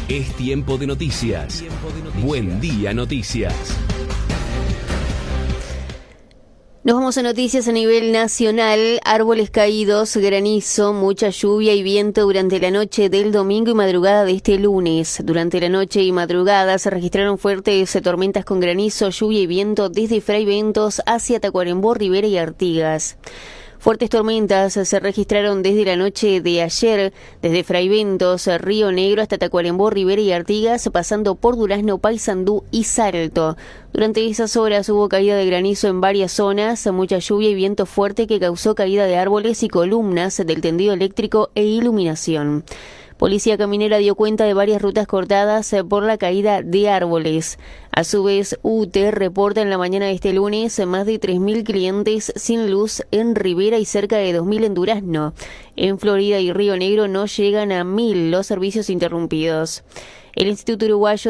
Es tiempo de noticias. Buen día, noticias. Nos vamos a noticias a nivel nacional. Árboles caídos, granizo, mucha lluvia y viento durante la noche del domingo y madrugada de este lunes. Durante la noche y madrugada se registraron fuertes tormentas con granizo, lluvia y viento desde Fray Bentos hacia Tacuarembó, Rivera y Artigas. Fuertes tormentas se registraron desde la noche de ayer, desde Fray Bentos, Río Negro hasta Tacuarembó, Rivera y Artigas, pasando por Durazno, Paysandú y Salto. Durante esas horas hubo caída de granizo en varias zonas, mucha lluvia y viento fuerte que causó caída de árboles y columnas del tendido eléctrico e iluminación. Policía Caminera dio cuenta de varias rutas cortadas por la caída de árboles. A su vez, UTE reporta en la mañana de este lunes más de 3.000 clientes sin luz en Rivera y cerca de 2.000 en Durazno. En Florida y Río Negro no llegan a 1.000 los servicios interrumpidos. El Instituto Uruguayo